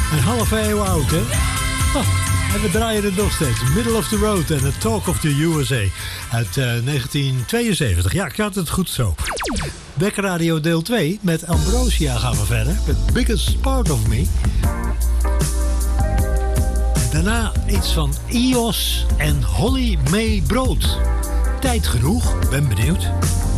Een halve eeuw oud, hè? En we draaien het nog steeds. Middle of the Road en The Talk of the USA. Uit 1972. Ja, ik had het goed zo. Becker Radio deel 2. Met Ambrosia gaan we verder. Met Biggest Part of Me. Daarna iets van Eos en Holly May Brood. Tijd genoeg, ben benieuwd.